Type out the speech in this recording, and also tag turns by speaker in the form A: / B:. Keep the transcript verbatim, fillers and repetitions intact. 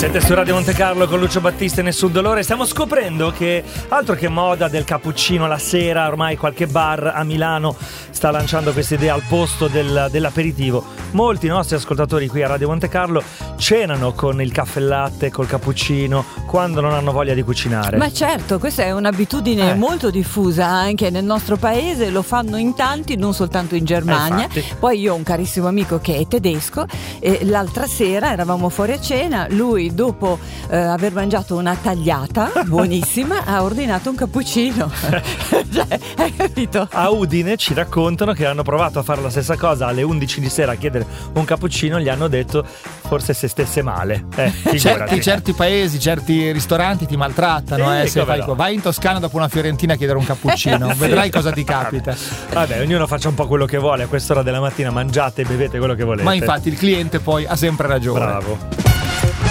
A: Siete su Radio Monte Carlo con Lucio Battista e Nessun Dolore. Stiamo scoprendo che altro che moda del cappuccino la sera, ormai qualche bar a Milano sta lanciando questa idea al posto del, dell'aperitivo. Molti nostri ascoltatori qui a Radio Monte Carlo cenano con il caffè latte, col cappuccino, quando non hanno voglia di cucinare.
B: Ma certo, questa è un'abitudine eh. molto diffusa anche nel nostro paese, lo fanno in tanti, non soltanto in Germania.
A: Eh,
B: Poi io ho un carissimo amico che è tedesco e l'altra sera eravamo fuori a cena, lui dopo eh, aver mangiato una tagliata buonissima ha ordinato un cappuccino. Cioè, hai capito?
A: A Udine ci raccontano che hanno provato a fare la stessa cosa alle undici di sera a chiedere un cappuccino, gli hanno detto forse se stesse male. Eh,
C: certi, certi paesi, certi ristoranti ti maltrattano, eh, se vai, vai in Toscana dopo una fiorentina a chiedere un cappuccino, sì. Vedrai cosa ti capita.
A: Vabbè, ognuno faccia un po' quello che vuole, a quest'ora della mattina mangiate e bevete quello che volete.
C: Ma infatti il cliente poi ha sempre ragione.
A: Bravo.